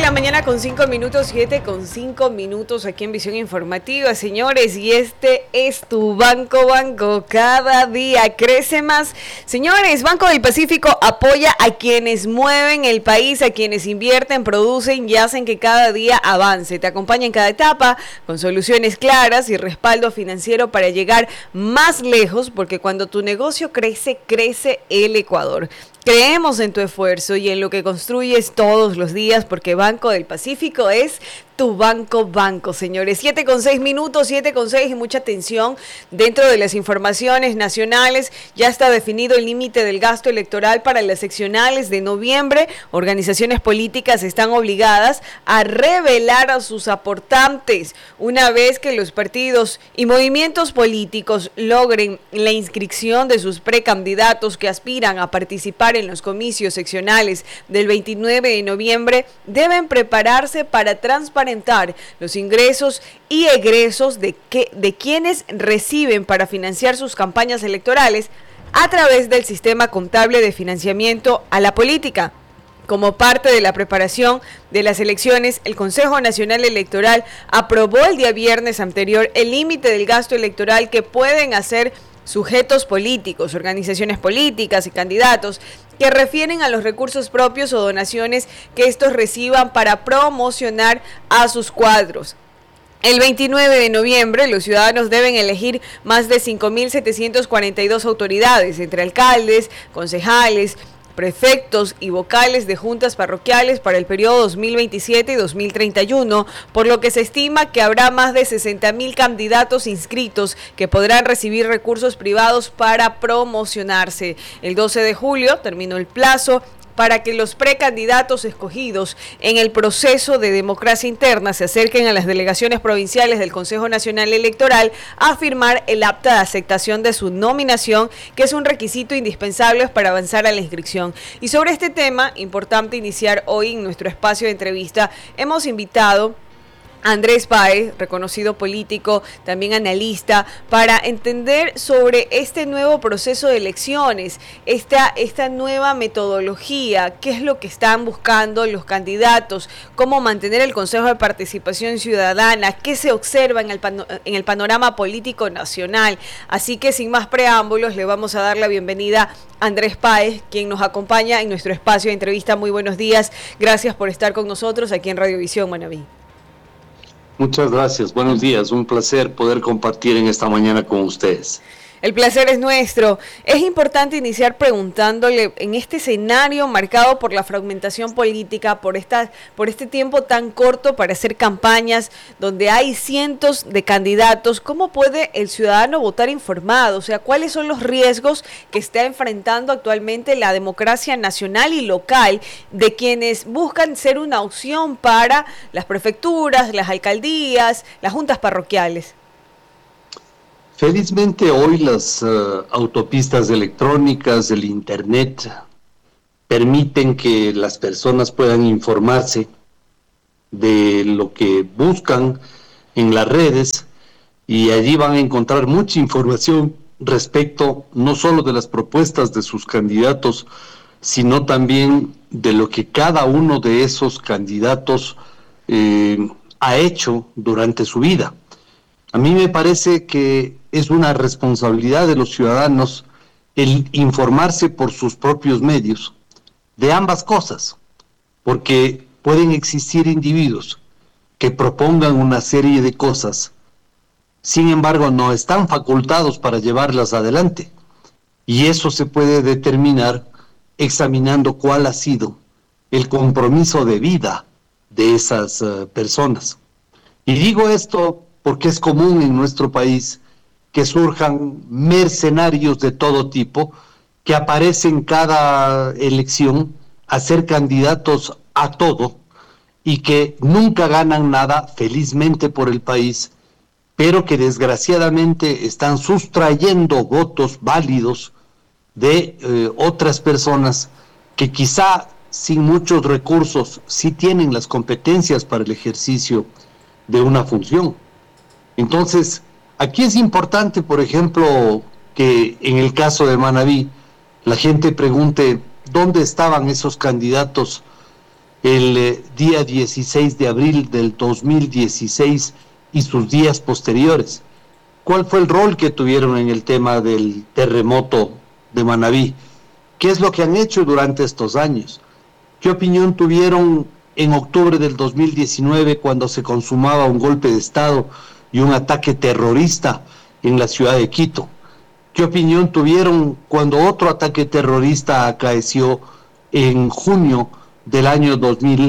la mañana con 5 minutos, 7 con 5 minutos aquí en Visión Informativa, señores, y este es tu Banco, cada día crece más. Señores, Banco del Pacífico apoya a quienes mueven el país, a quienes invierten, producen y hacen que cada día avance. Te acompaña en cada etapa con soluciones claras y respaldo financiero para llegar más lejos, porque cuando tu negocio crece, crece el Ecuador. Creemos en tu esfuerzo y en lo que construyes todos los días, porque Banco del Pacífico es tu banco, señores. 7 con 6 minutos, 7 con 6 y mucha atención. Dentro de las informaciones nacionales ya está definido el límite del gasto electoral para las seccionales de noviembre. Organizaciones políticas están obligadas a revelar a sus aportantes una vez que los partidos y movimientos políticos logren la inscripción de sus precandidatos que aspiran a participar en los comicios seccionales del 29 de noviembre. Deben prepararse para transparentar los ingresos y egresos de quienes reciben para financiar sus campañas electorales a través del sistema contable de financiamiento a la política. Como parte de la preparación de las elecciones, el Consejo Nacional Electoral aprobó el día viernes anterior el límite del gasto electoral que pueden hacer sujetos políticos, organizaciones políticas y candidatos que refieren a los recursos propios o donaciones que estos reciban para promocionar a sus cuadros. El 29 de noviembre, los ciudadanos deben elegir más de 5.742 autoridades, entre alcaldes, concejales, prefectos y vocales de juntas parroquiales para el periodo 2027 y 2031, por lo que se estima que habrá más de 60.000 candidatos inscritos que podrán recibir recursos privados para promocionarse. El 12 de julio terminó el plazo para que los precandidatos escogidos en el proceso de democracia interna se acerquen a las delegaciones provinciales del Consejo Nacional Electoral a firmar el acta de aceptación de su nominación, que es un requisito indispensable para avanzar a la inscripción. Y sobre este tema, importante iniciar hoy en nuestro espacio de entrevista, hemos invitado Andrés Páez, reconocido político, también analista, para entender sobre este nuevo proceso de elecciones, esta nueva metodología, qué es lo que están buscando los candidatos, cómo mantener el Consejo de Participación Ciudadana, qué se observa en el panorama político nacional. Así que sin más preámbulos, le vamos a dar la bienvenida a Andrés Páez, quien nos acompaña en nuestro espacio de entrevista. Muy buenos días, gracias por estar con nosotros aquí en Radiovisión Manaví. Muchas gracias, buenos días, un placer poder compartir en esta mañana con ustedes. El placer es nuestro. Es importante iniciar preguntándole, en este escenario marcado por la fragmentación política, por este tiempo tan corto para hacer campañas, donde hay cientos de candidatos, ¿cómo puede el ciudadano votar informado? O sea, ¿cuáles son los riesgos que está enfrentando actualmente la democracia nacional y local de quienes buscan ser una opción para las prefecturas, las alcaldías, las juntas parroquiales? Felizmente hoy las autopistas electrónicas, el internet, permiten que las personas puedan informarse de lo que buscan en las redes, y allí van a encontrar mucha información respecto no solo de las propuestas de sus candidatos, sino también de lo que cada uno de esos candidatos ha hecho durante su vida. A mí me parece que es una responsabilidad de los ciudadanos el informarse por sus propios medios de ambas cosas, porque pueden existir individuos que propongan una serie de cosas, sin embargo no están facultados para llevarlas adelante, y eso se puede determinar examinando cuál ha sido el compromiso de vida de esas personas. Y digo esto porque es común en nuestro país que surjan mercenarios de todo tipo que aparecen cada elección a ser candidatos a todo y que nunca ganan nada, felizmente por el país, pero que desgraciadamente están sustrayendo votos válidos de otras personas que quizá sin muchos recursos sí tienen las competencias para el ejercicio de una función. Entonces, aquí es importante, por ejemplo, que en el caso de Manaví, la gente pregunte dónde estaban esos candidatos el día 16 de abril del 2016 y sus días posteriores. ¿Cuál fue el rol que tuvieron en el tema del terremoto de Manabí? ¿Qué es lo que han hecho durante estos años? ¿Qué opinión tuvieron en octubre del 2019 cuando se consumaba un golpe de Estado y un ataque terrorista en la ciudad de Quito? ¿Qué opinión tuvieron cuando otro ataque terrorista acaeció en junio del año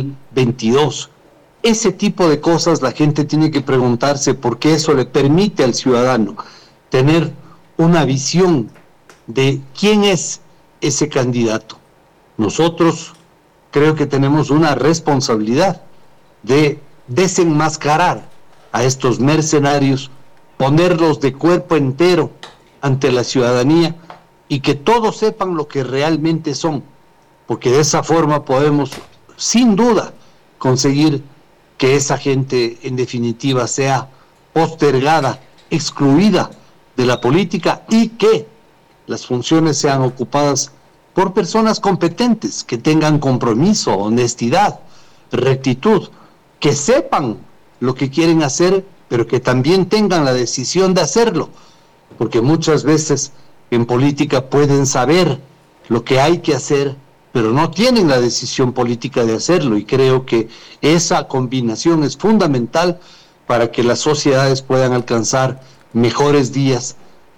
2022? Ese tipo de cosas la gente tiene que preguntarse, porque eso le permite al ciudadano tener una visión de quién es ese candidato. Nosotros creo que tenemos una responsabilidad de desenmascarar a estos mercenarios, ponerlos de cuerpo entero ante la ciudadanía y que todos sepan lo que realmente son, porque de esa forma podemos, sin duda, conseguir que esa gente en definitiva sea postergada, excluida de la política y que las funciones sean ocupadas por personas competentes, que tengan compromiso, honestidad, rectitud, que sepan lo que quieren hacer, pero que también tengan la decisión de hacerlo, porque muchas veces en política pueden saber lo que hay que hacer, pero no tienen la decisión política de hacerlo, y creo que esa combinación es fundamental para que las sociedades puedan alcanzar mejores días,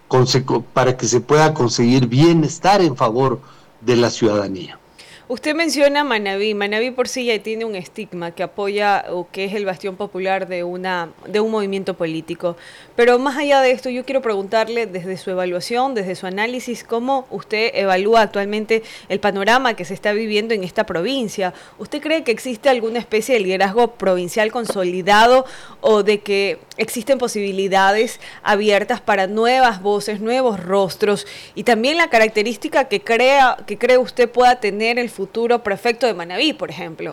para que se pueda conseguir bienestar en favor de la ciudadanía. Usted menciona Manabí. Manabí por sí ya tiene un estigma que apoya o que es el bastión popular de un movimiento político. Pero más allá de esto, yo quiero preguntarle desde su evaluación, desde su análisis, ¿cómo usted evalúa actualmente el panorama que se está viviendo en esta provincia? ¿Usted cree que existe alguna especie de liderazgo provincial consolidado o de que existen posibilidades abiertas para nuevas voces, nuevos rostros y también la característica que cree usted pueda tener el futuro prefecto de Manabí, por ejemplo?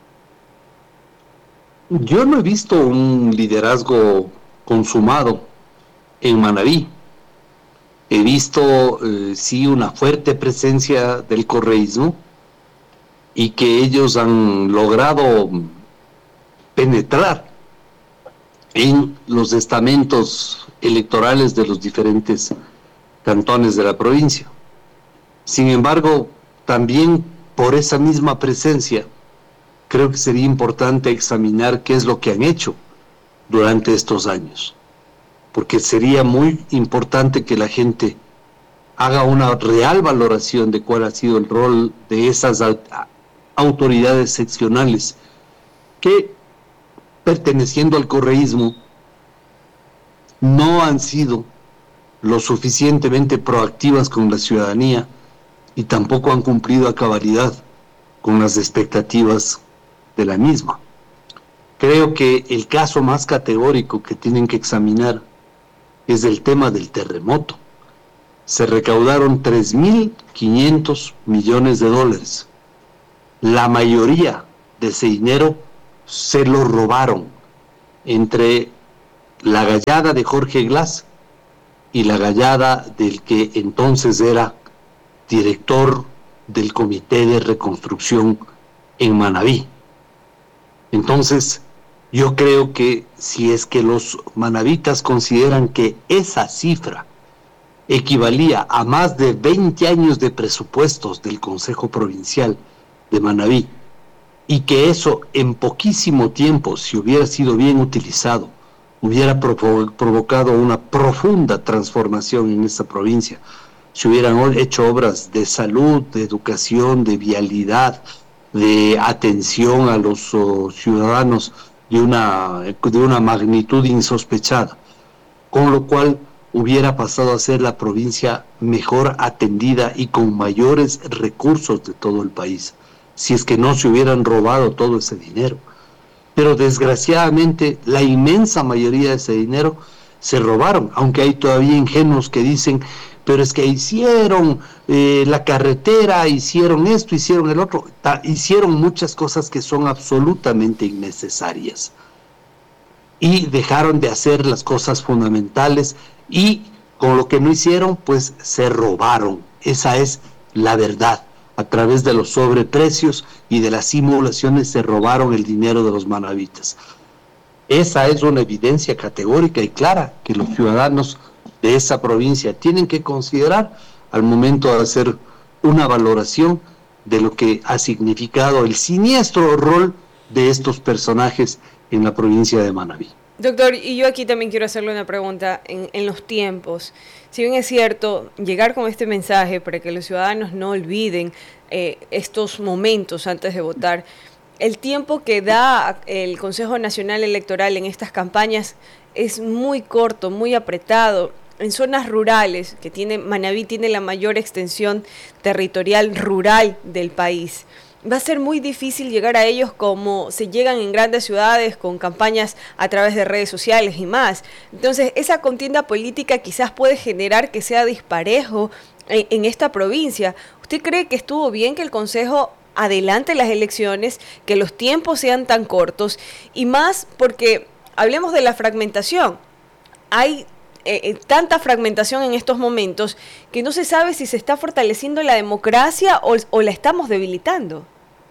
Yo no he visto un liderazgo consumado en Manabí. He visto sí una fuerte presencia del correísmo y que ellos han logrado penetrar en los estamentos electorales de los diferentes cantones de la provincia. Sin embargo, también por esa misma presencia, creo que sería importante examinar qué es lo que han hecho durante estos años, porque sería muy importante que la gente haga una real valoración de cuál ha sido el rol de esas autoridades seccionales que, perteneciendo al correísmo, no han sido lo suficientemente proactivas con la ciudadanía y tampoco han cumplido a cabalidad con las expectativas de la misma. Creo que el caso más categórico que tienen que examinar es el tema del terremoto. Se recaudaron 3.500 millones de dólares. La mayoría de ese dinero se lo robaron entre la gallada de Jorge Glass y la gallada del que entonces era director del Comité de Reconstrucción en Manabí. Entonces, yo creo que si es que los manabitas consideran que esa cifra equivalía a más de 20 años de presupuestos del Consejo Provincial de Manabí, y que eso en poquísimo tiempo, si hubiera sido bien utilizado, hubiera provocado una profunda transformación en esta provincia, se hubieran hecho obras de salud, de educación, de vialidad, de atención a los ciudadanos de una magnitud insospechada, con lo cual hubiera pasado a ser la provincia mejor atendida y con mayores recursos de todo el país, si es que no se hubieran robado todo ese dinero. Pero desgraciadamente la inmensa mayoría de ese dinero se robaron, aunque hay todavía ingenuos que dicen, pero es que hicieron la carretera, hicieron esto, hicieron el otro, hicieron muchas cosas que son absolutamente innecesarias y dejaron de hacer las cosas fundamentales, y con lo que no hicieron, pues se robaron. Esa es la verdad. a través de los sobreprecios y de las simulaciones se robaron el dinero de los manavitas. Esa es una evidencia categórica y clara que los ciudadanos de esa provincia tienen que considerar al momento de hacer una valoración de lo que ha significado el siniestro rol de estos personajes en la provincia de Manabí. Doctor, y yo aquí también quiero hacerle una pregunta en los tiempos. Si bien es cierto, llegar con este mensaje para que los ciudadanos no olviden estos momentos antes de votar, el tiempo que da el Consejo Nacional Electoral en estas campañas es muy corto, muy apretado. En zonas rurales, Manabí tiene la mayor extensión territorial rural del país. Va a ser muy difícil llegar a ellos como se llegan en grandes ciudades con campañas a través de redes sociales y más. Entonces, esa contienda política quizás puede generar que sea disparejo en esta provincia. ¿Usted cree que estuvo bien que el Consejo adelante las elecciones, que los tiempos sean tan cortos? Y más porque hablemos de la fragmentación. Hay tanta fragmentación en estos momentos que no se sabe si se está fortaleciendo la democracia o la estamos debilitando.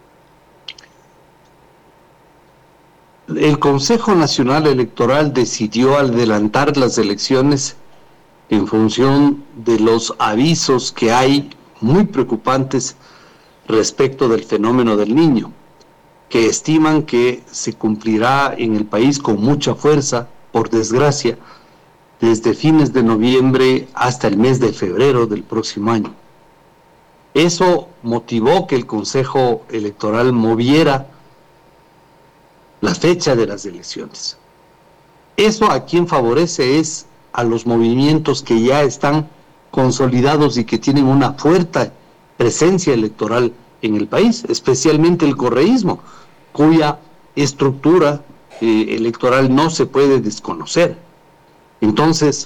El Consejo Nacional Electoral decidió adelantar las elecciones en función de los avisos que hay muy preocupantes respecto del fenómeno del Niño, que estiman que se cumplirá en el país con mucha fuerza, por desgracia, desde fines de noviembre hasta el mes de febrero del próximo año. Eso motivó que el Consejo Electoral moviera la fecha de las elecciones. Eso a quien favorece es a los movimientos que ya están consolidados y que tienen una fuerte presencia electoral en el país, especialmente el correísmo, cuya estructura electoral no se puede desconocer. Entonces,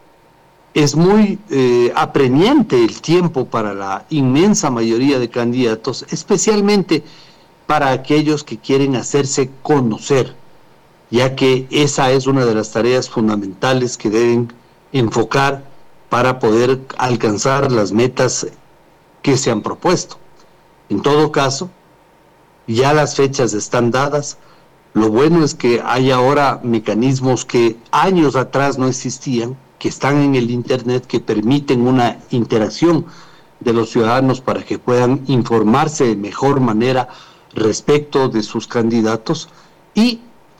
es muy apremiante el tiempo para la inmensa mayoría de candidatos, especialmente para aquellos que quieren hacerse conocer, ya que esa es una de las tareas fundamentales que deben enfocar para poder alcanzar las metas que se han propuesto. En todo caso, ya las fechas están dadas. Lo bueno es que hay ahora mecanismos que años atrás no existían, que están en el Internet, que permiten una interacción de los ciudadanos para que puedan informarse de mejor manera respecto de sus candidatos. Y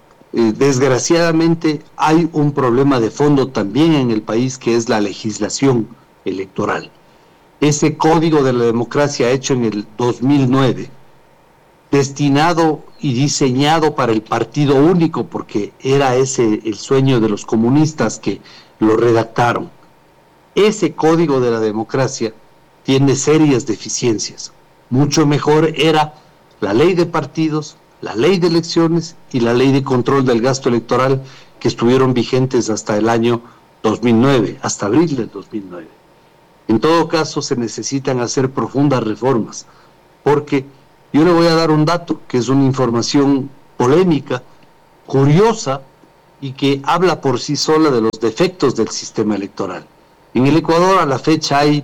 desgraciadamente hay un problema de fondo también en el país, que es la legislación electoral. Ese código de la democracia hecho en el 2009, destinado y diseñado para el partido único, porque era ese el sueño de los comunistas que lo redactaron. Ese código de la democracia tiene serias deficiencias. Mucho mejor era la ley de partidos, la ley de elecciones y la ley de control del gasto electoral, que estuvieron vigentes hasta el año 2009, hasta abril del 2009. En todo caso, se necesitan hacer profundas reformas, porque yo le voy a dar un dato que es una información polémica, curiosa, y que habla por sí sola de los defectos del sistema electoral. En el Ecuador a la fecha hay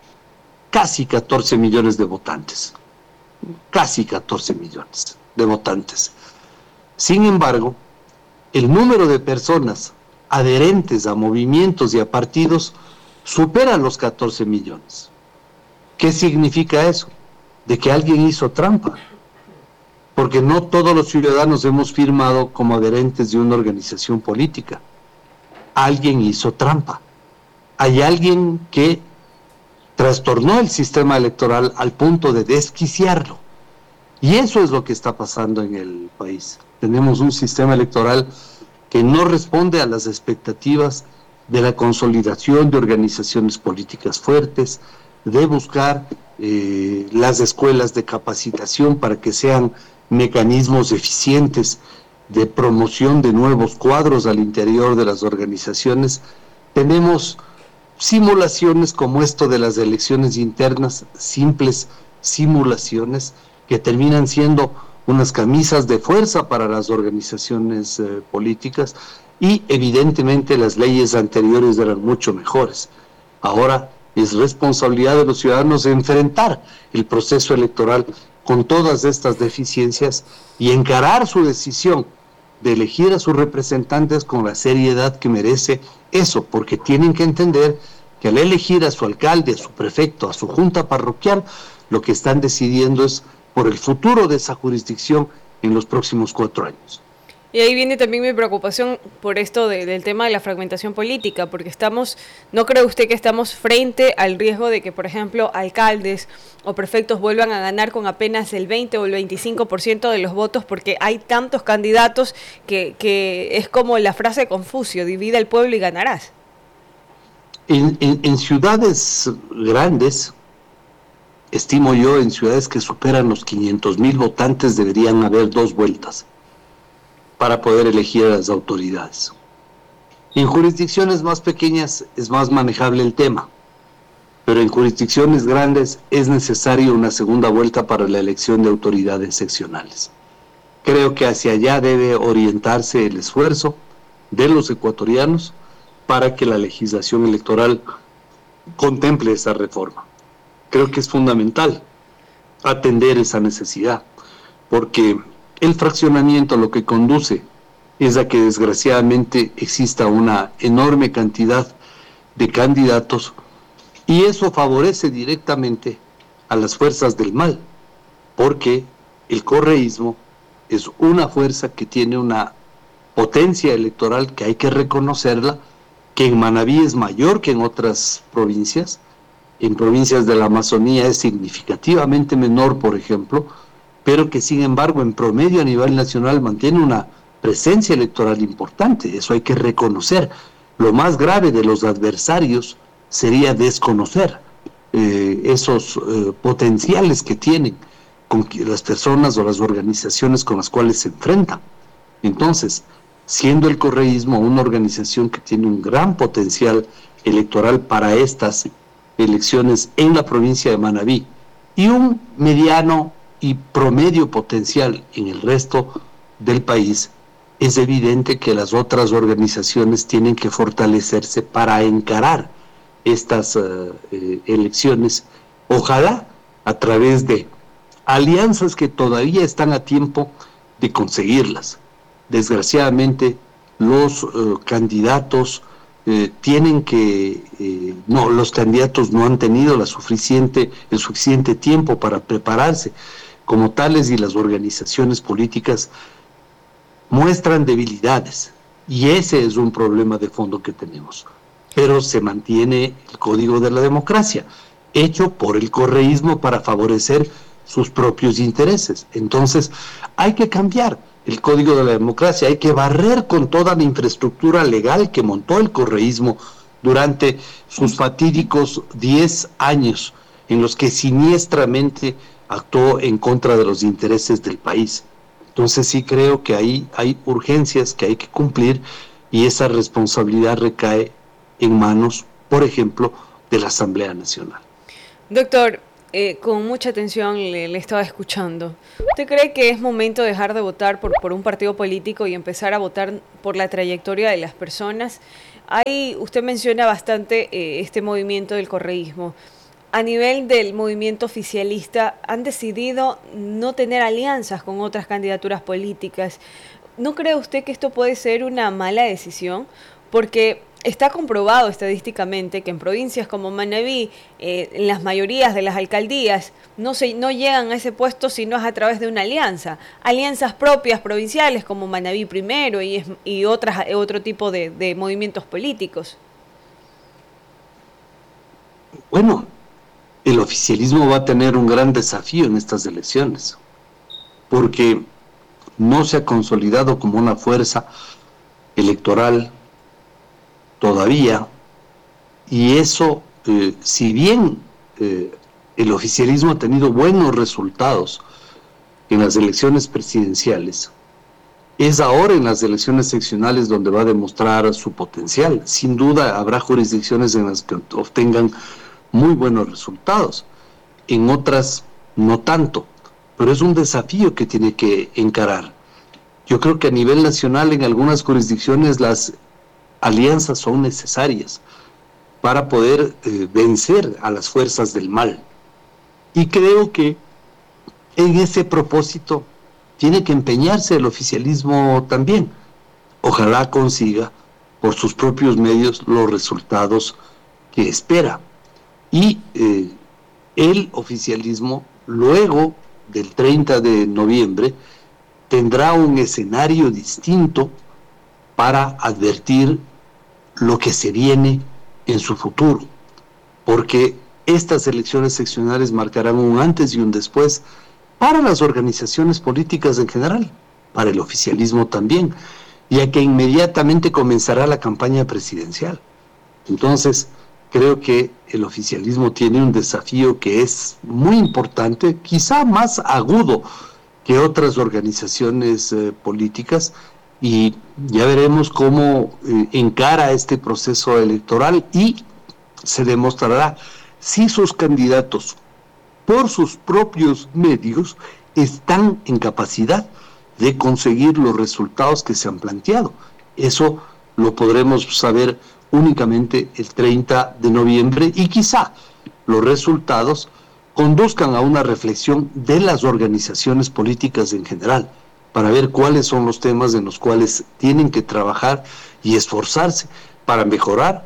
casi 14 millones de votantes. Casi 14 millones de votantes. Sin embargo, el número de personas adherentes a movimientos y a partidos supera los 14 millones. ¿Qué significa eso? De que alguien hizo trampa, porque no todos los ciudadanos hemos firmado como adherentes de una organización política. Alguien hizo trampa. Hay alguien que trastornó el sistema electoral al punto de desquiciarlo. Y eso es lo que está pasando en el país. Tenemos un sistema electoral que no responde a las expectativas de la consolidación de organizaciones políticas fuertes, de buscar las escuelas de capacitación para que sean mecanismos eficientes de promoción de nuevos cuadros al interior de las organizaciones. Tenemos simulaciones como esto de las elecciones internas, simples simulaciones que terminan siendo unas camisas de fuerza para las organizaciones políticas, y evidentemente las leyes anteriores eran mucho mejores. Ahora es responsabilidad de los ciudadanos enfrentar el proceso electoral con todas estas deficiencias y encarar su decisión de elegir a sus representantes con la seriedad que merece eso, porque tienen que entender que al elegir a su alcalde, a su prefecto, a su junta parroquial, lo que están decidiendo es por el futuro de esa jurisdicción en los próximos 4 años. Y ahí viene también mi preocupación por esto del tema de la fragmentación política, porque ¿no cree usted que estamos frente al riesgo de que, por ejemplo, alcaldes o prefectos vuelvan a ganar con apenas el 20 o el 25% de los votos, porque hay tantos candidatos que es como la frase de Confucio, divide el pueblo y ganarás? En ciudades grandes, estimo yo, en ciudades que superan los 500,000 votantes, deberían haber 2 vueltas para poder elegir a las autoridades. En jurisdicciones más pequeñas es más manejable el tema, pero en jurisdicciones grandes es necesaria una segunda vuelta para la elección de autoridades seccionales. Creo que hacia allá debe orientarse el esfuerzo de los ecuatorianos para que la legislación electoral contemple esa reforma. Creo que es fundamental atender esa necesidad, porque el fraccionamiento lo que conduce es a que desgraciadamente exista una enorme cantidad de candidatos y eso favorece directamente a las fuerzas del mal, porque el correísmo es una fuerza que tiene una potencia electoral que hay que reconocerla, que en Manabí es mayor que en otras provincias. En provincias de la Amazonía es significativamente menor, por ejemplo, pero que sin embargo en promedio a nivel nacional mantiene una presencia electoral importante. Eso hay que reconocer. Lo más grave de los adversarios sería desconocer esos potenciales que tienen con las personas o las organizaciones con las cuales se enfrentan. Entonces, siendo el correísmo una organización que tiene un gran potencial electoral para estas elecciones en la provincia de Manabí y un mediano y promedio potencial en el resto del país, es evidente que las otras organizaciones tienen que fortalecerse para encarar estas elecciones, ojalá a través de alianzas que todavía están a tiempo de conseguirlas. Desgraciadamente, los candidatos los candidatos no han tenido el suficiente tiempo para prepararse como tales, y las organizaciones políticas muestran debilidades, y ese es un problema de fondo que tenemos. Pero se mantiene el código de la democracia, hecho por el correísmo para favorecer sus propios intereses. Entonces, hay que cambiar el código de la democracia, hay que barrer con toda la infraestructura legal que montó el correísmo durante sus fatídicos 10 años, en los que siniestramente actuó en contra de los intereses del país. Entonces sí creo que ahí hay urgencias que hay que cumplir, y esa responsabilidad recae en manos, por ejemplo, de la Asamblea Nacional. Doctor, con mucha atención le estaba escuchando. ¿Usted cree que es momento de dejar de votar por un partido político y empezar a votar por la trayectoria de las personas? Ahí usted menciona bastante este movimiento del correísmo. A nivel del movimiento oficialista, han decidido no tener alianzas con otras candidaturas políticas. ¿No cree usted que esto puede ser una mala decisión? Porque está comprobado estadísticamente que en provincias como Manabí, en las mayorías de las alcaldías, no llegan a ese puesto si no es a través de una alianza. Alianzas propias provinciales como Manabí Primero y otro tipo de movimientos políticos. Bueno, el oficialismo va a tener un gran desafío en estas elecciones, porque no se ha consolidado como una fuerza electoral todavía, y eso, si bien el oficialismo ha tenido buenos resultados en las elecciones presidenciales, es ahora en las elecciones seccionales donde va a demostrar su potencial. Sin duda habrá jurisdicciones en las que obtengan muy buenos resultados, en otras no tanto, pero es un desafío que tiene que encarar. Yo creo que a nivel nacional en algunas jurisdicciones las alianzas son necesarias, para poder vencer a las fuerzas del mal. Y creo que en ese propósito tiene que empeñarse el oficialismo también. Ojalá consiga por sus propios medios los resultados que espera. Y el oficialismo, luego del 30 de noviembre, tendrá un escenario distinto para advertir lo que se viene en su futuro, porque estas elecciones seccionales marcarán un antes y un después para las organizaciones políticas en general, para el oficialismo también, ya que inmediatamente comenzará la campaña presidencial. Entonces, creo que el oficialismo tiene un desafío que es muy importante, quizá más agudo que otras organizaciones políticas, y ya veremos cómo encara este proceso electoral y se demostrará si sus candidatos, por sus propios medios, están en capacidad de conseguir los resultados que se han planteado. Eso lo podremos saber únicamente el 30 de noviembre y quizá los resultados conduzcan a una reflexión de las organizaciones políticas en general, para ver cuáles son los temas en los cuales tienen que trabajar y esforzarse para mejorar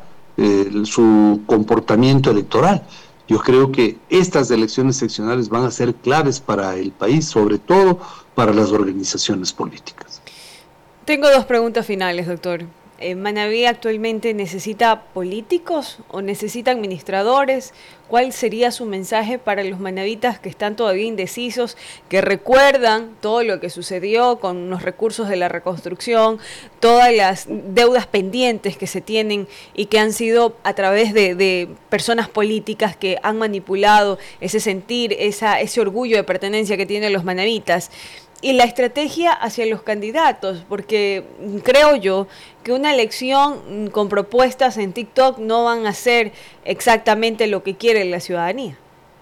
su comportamiento electoral. Yo creo que estas elecciones seccionales van a ser claves para el país, sobre todo para las organizaciones políticas. Tengo dos preguntas finales, doctor. ¿Manabí actualmente necesita políticos o necesita administradores? ¿Cuál sería su mensaje para los manabitas que están todavía indecisos, que recuerdan todo lo que sucedió con los recursos de la reconstrucción, todas las deudas pendientes que se tienen y que han sido a través de personas políticas que han manipulado ese sentir, ese orgullo de pertenencia que tienen los manabitas? Y la estrategia hacia los candidatos, porque creo yo que una elección con propuestas en TikTok no van a ser exactamente lo que quiere la ciudadanía.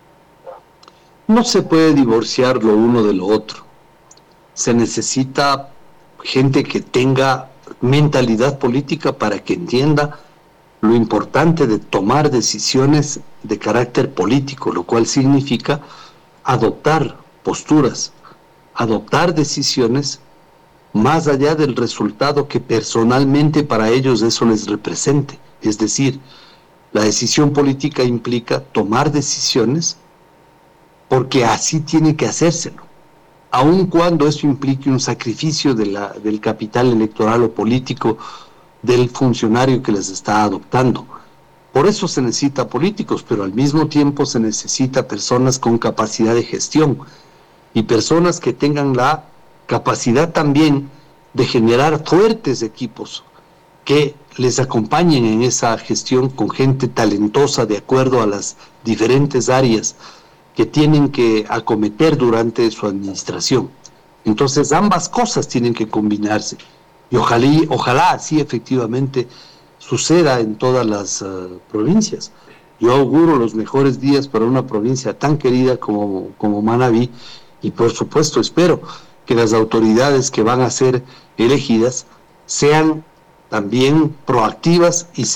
No se puede divorciar lo uno de lo otro. Se necesita gente que tenga mentalidad política para que entienda lo importante de tomar decisiones de carácter político, lo cual significa adoptar posturas, adoptar decisiones más allá del resultado que personalmente para ellos eso les represente. Es decir, la decisión política implica tomar decisiones porque así tiene que hacérselo, aun cuando eso implique un sacrificio del capital electoral o político del funcionario que les está adoptando. Por eso se necesita políticos, pero al mismo tiempo se necesita personas con capacidad de gestión, y personas que tengan la capacidad también de generar fuertes equipos que les acompañen en esa gestión con gente talentosa de acuerdo a las diferentes áreas que tienen que acometer durante su administración. Entonces ambas cosas tienen que combinarse y ojalá así efectivamente suceda en todas las provincias. Yo auguro los mejores días para una provincia tan querida como Manabí. Y por supuesto espero que las autoridades que van a ser elegidas sean también proactivas y